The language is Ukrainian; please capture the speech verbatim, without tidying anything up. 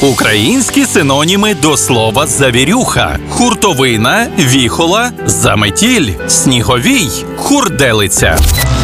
Українські синоніми до слова «завірюха». Хуртовина, віхола, заметіль, сніговій, хурделиця.